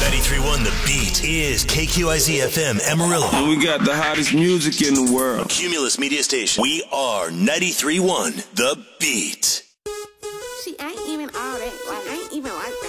93.1 The Beat is KQIZ FM Amarillo. And we got the hottest music in the world. Cumulus Media Station. We are 93.1 The Beat. She ain't even all that. Like, I ain't even like that.